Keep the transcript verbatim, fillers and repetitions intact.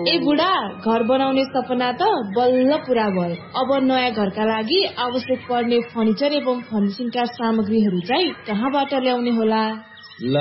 ए बुढा, घर बनाउने सपना त बल्ल पूरा भयो। अब नयाँ घरका लागि आवश्यक पर्ने फर्निचर एवं फर्निशिङका सामग्रीहरू चाहिँ कहाँबाट ल्याउने होला?